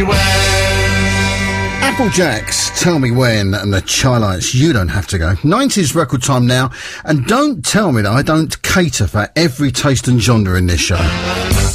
Applejacks, Tell Me When, and the Chi-Lites, You Don't Have to Go. 90s record time now, and don't tell me that I don't cater for every taste and genre in this show.